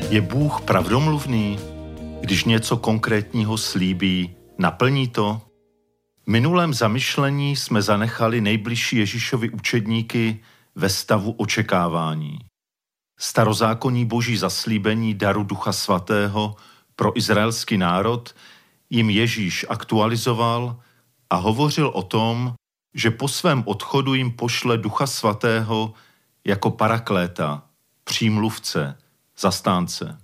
Je Bůh pravdomluvný? Když něco konkrétního slíbí, naplní to? V minulém zamyšlení jsme zanechali nejbližší Ježíšovi učedníky ve stavu očekávání. Starozákonní boží zaslíbení daru Ducha Svatého pro izraelský národ jim Ježíš aktualizoval a hovořil o tom, že po svém odchodu jim pošle Ducha Svatého jako parakléta, přímluvce, zastánce.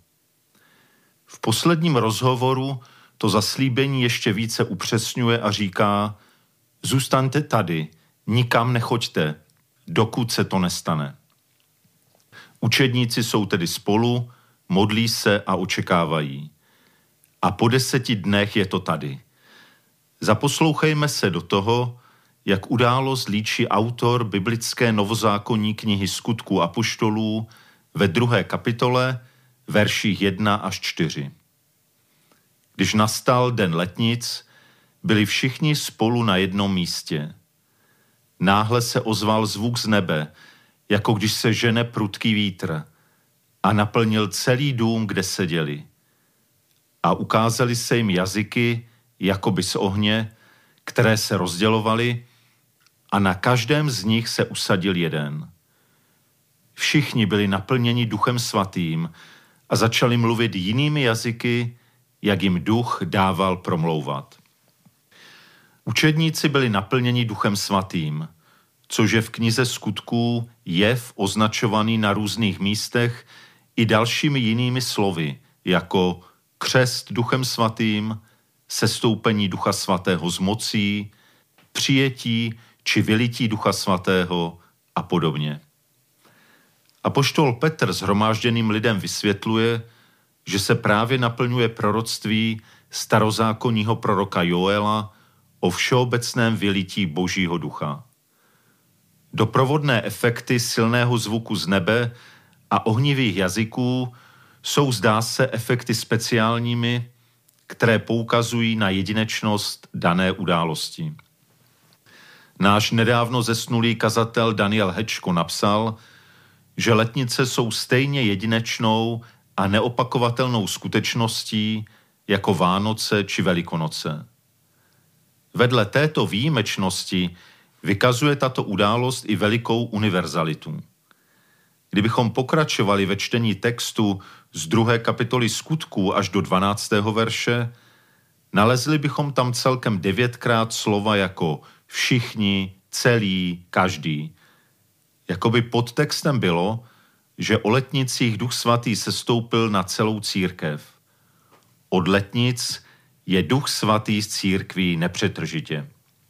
V posledním rozhovoru to zaslíbení ještě více upřesňuje a říká: zůstaňte tady, nikam nechoďte, dokud se to nestane. Učedníci jsou tedy spolu, modlí se a očekávají. A po 10 dnech je to tady. Zaposlouchejme se do toho, jak událost líčí autor biblické novozákonní knihy Skutků apoštolů ve 2. kapitole, verších 1 až 4. Když nastal den letnic, byli všichni spolu na jednom místě. Náhle se ozval zvuk z nebe, jako když se žene prudký vítr, a naplnil celý dům, kde seděli. A ukázaly se jim jazyky, jakoby z ohně, které se rozdělovaly, a na každém z nich se usadil jeden. Všichni byli naplněni Duchem Svatým a začali mluvit jinými jazyky, jak jim Duch dával promlouvat. Učedníci byli naplněni Duchem Svatým, což je v knize Skutků jev označovaný na různých místech i dalšími jinými slovy, jako křest Duchem Svatým, sestoupení Ducha Svatého z mocí, přijetí či vylití Ducha Svatého a podobně. Apoštol Petr shromážděným lidem vysvětluje, že se právě naplňuje proroctví starozákonního proroka Joela o všeobecném vylití Božího ducha. Doprovodné efekty silného zvuku z nebe a ohnivých jazyků jsou, zdá se, efekty speciálními, které poukazují na jedinečnost dané události. Náš nedávno zesnulý kazatel Daniel Hečko napsal, že letnice jsou stejně jedinečnou a neopakovatelnou skutečností jako Vánoce či Velikonoce. Vedle této výjimečnosti vykazuje tato událost i velikou univerzalitu. Kdybychom pokračovali ve čtení textu z 2. kapitoly Skutků až do 12. verše, nalezli bychom tam celkem 9krát slova jako všichni, celý, každý. Jakoby podtextem bylo, že o letnicích Duch Svatý sestoupil na celou církev. Od letnic je Duch Svatý z církví nepřetržitě.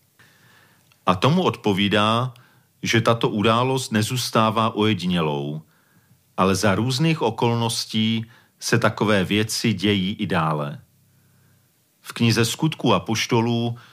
A tomu odpovídá, že tato událost nezůstává ojedinělou, ale za různých okolností se takové věci dějí i dále. V knize Skutků apoštolů